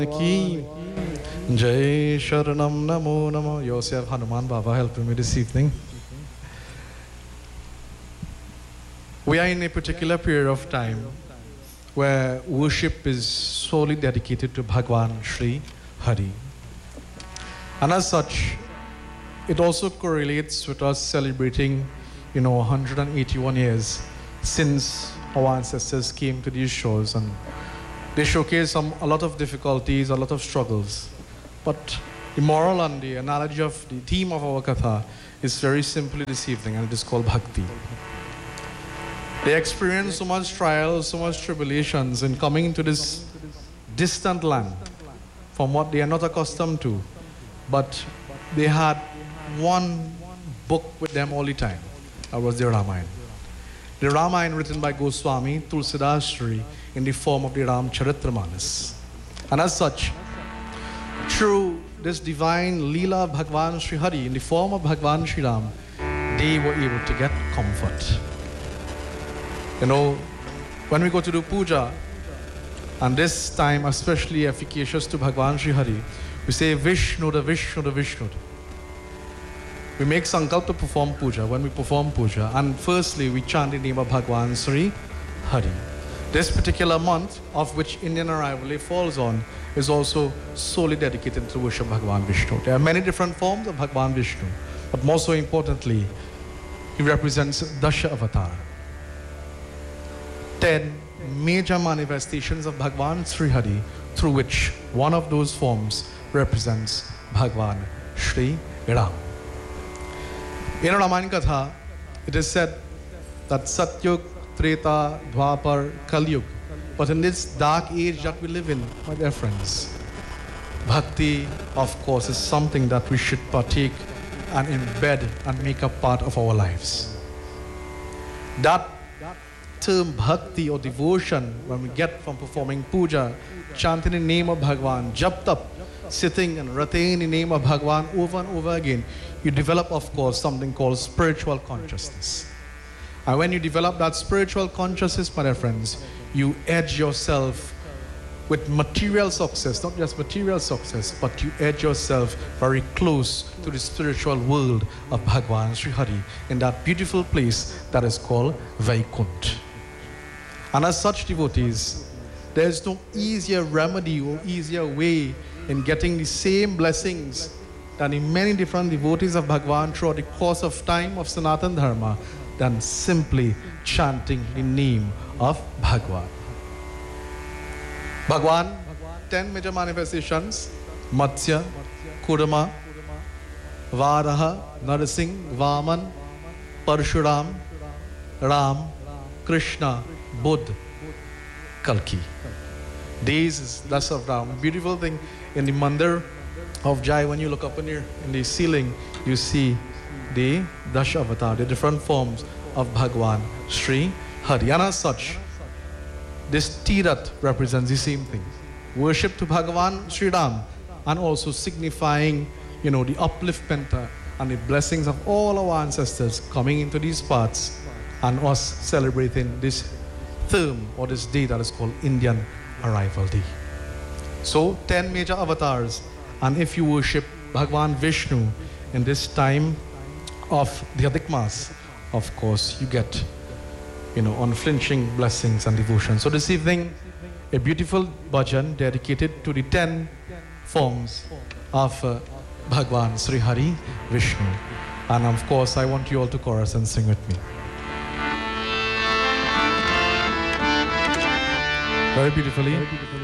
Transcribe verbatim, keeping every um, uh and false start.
Ki Jai Sharanam Namo Namo. You also have Hanuman Baba helping me this evening. We are in a particular period of time where worship is solely dedicated to Bhagwan Sri Hari. And as such, it also correlates with us celebrating, you know, one hundred eighty-one years since our ancestors came to these shores, and they showcase some, a lot of difficulties, a lot of struggles. But the moral and the analogy of the theme of our Katha is very simply this evening, and it is called Bhakti. They experienced so much trials, so much tribulations in coming into this distant land from what they are not accustomed to. But they had one book with them all the time. That was the Ramayana. The Ramayana written by Goswami Tulsidas Shri in the form of the Ramcharitramanas. And as such, through this divine Leela of Bhagwan Sri Hari in the form of Bhagwan Sri Ram, they were able to get comfort. You know, when we go to do puja, and this time especially efficacious to Bhagwan Sri Hari, we say Vishnu, the Vishnu, the Vishnu. We make sankalp to perform puja when we perform puja, and firstly we chant the name of Bhagwan Sri Hari. This particular month, of which Indian Arrival Day falls on, is also solely dedicated to worship Bhagwan Vishnu. There are many different forms of Bhagwan Vishnu, but more so importantly, he represents Dasha Avatar. Ten major manifestations of Bhagwan Sri Hari, through which one of those forms represents Bhagwan Sri Ram. In Ramayana Katha, it is said that Satyug, Treta, Dwapar, Kalyug. But in this dark age that we live in, my dear friends, Bhakti, of course, is something that we should partake and embed and make a part of our lives. That term Bhakti or devotion, when we get from performing puja, chanting the name of Bhagwan, jap tap, sitting and retaining the name of Bhagwan over and over again, you develop, of course, something called spiritual consciousness. And when you develop that spiritual consciousness, my dear friends, you edge yourself with material success, not just material success, but you edge yourself very close to the spiritual world of Bhagwan Sri Hari in that beautiful place that is called Vaikunt. And as such devotees, there is no easier remedy or easier way in getting the same blessings than in many different devotees of Bhagwan throughout the course of time of Sanatana Dharma than simply chanting the name of Bhagwan. Bhagwan, ten major manifestations: Matsya, Kurma, Varaha, Narsingh, Vaman, Parshuram, Ram, Krishna, Buddha, Kalki. These is Dasha of Ram. Beautiful thing in the mandir of Jai, when you look up in here in the ceiling, you see the Dasha Avatar, the different forms of Bhagwan Sri Hari. And as such, this Tirat represents the same thing. Worship to Bhagwan Sri Ram, and also signifying, you know, the upliftment and the blessings of all our ancestors coming into these parts, and us celebrating this term or this day that is called Indian Arrival Day. So, ten major avatars, and if you worship Bhagwan Vishnu in this time of the Adhik Mas, of course, you get, you know, unflinching blessings and devotion. So this evening, a beautiful bhajan dedicated to the ten forms of uh, Bhagwan Sri Hari Vishnu. And of course, I want you all to chorus and sing with me. Very beautifully.